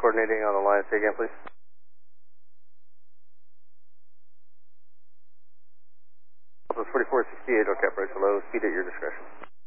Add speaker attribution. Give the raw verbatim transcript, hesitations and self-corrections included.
Speaker 1: coordinating on the line. Say again, please. Delta forty-four sixty-eight, okay, approach low, speed at your discretion.